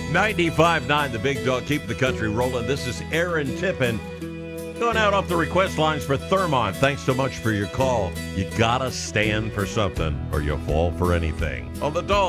95.9 The Big Dog, keep the country rolling. This is Aaron Tippin going out off the request lines for Thermont. Thanks so much for your call. You gotta stand for something or you'll fall for anything. On the Dog.